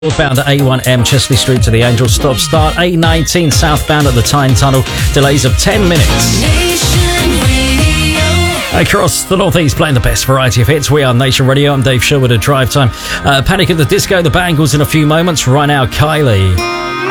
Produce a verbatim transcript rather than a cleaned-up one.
Northbound at A one M Chesley Street to the Angel stop start. A nineteen southbound at the Tyne Tunnel. Delays of ten minutes. Across the northeast, playing the best variety of hits. We are Nation Radio. I'm Dave Sherwood at Drive Time. Uh, Panic at the Disco, the Bangles in a few moments. Right now, Kylie.